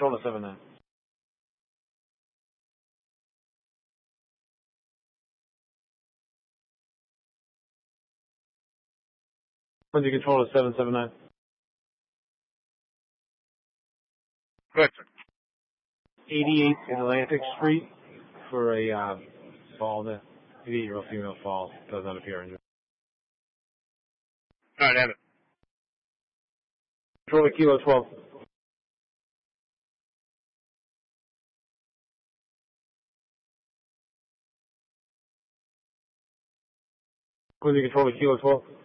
control to 7-9. Quincy control to 779. Correct, sir. 88 Atlantic Street for a fall. The 88-year-old female fall does not appear injured. All right, have it. Control to Kilo 12. Quincy control to Kilo 12.